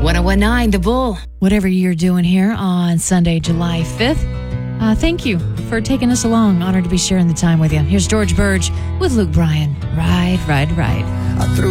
1019 The Bull. Whatever you're doing here on Sunday, July 5th, thank you for taking us along. Honored to be sharing the time with you. Here's George Burge with Luke Bryan. Ride, ride, ride.